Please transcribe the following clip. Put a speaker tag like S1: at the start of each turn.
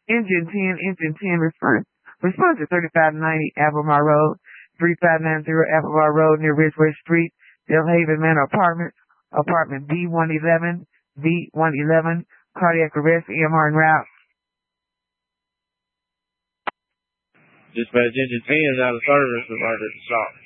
S1: Engine 10, response to 3590 Albemarle Road, 3590 Albemarle Road near Ridgeway Street, Delhaven Manor Apartments, apartment B111, cardiac arrest, EMR en route.
S2: Dispatch engine 10 is out of service, provided to stop.